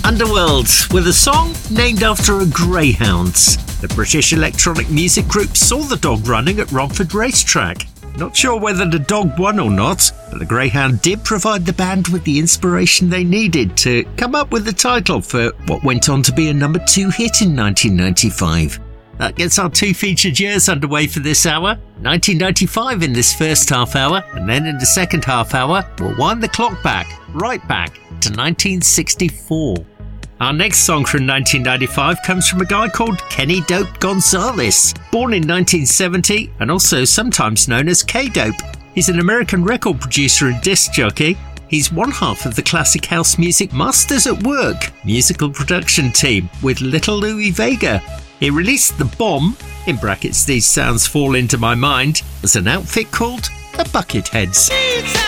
Underworld, with a song named after a greyhound. The British electronic music group saw the dog running at Romford Racetrack. Not sure whether the dog won or not, but the greyhound did provide the band with the inspiration they needed to come up with the title for what went on to be a number 2 hit in 1995. That gets our 2 featured years underway for this hour. 1995 in this first half hour, and then in the second half hour, we'll wind the clock right back to 1964. Our next song from 1995 comes from a guy called Kenny Dope Gonzalez, born in 1970 and also sometimes known as K-Dope. He's an American record producer and disc jockey. He's one half of the classic house music Masters at Work musical production team with Little Louie Vega. He released The Bomb, in brackets these sounds fall into my mind, as an outfit called the Bucketheads.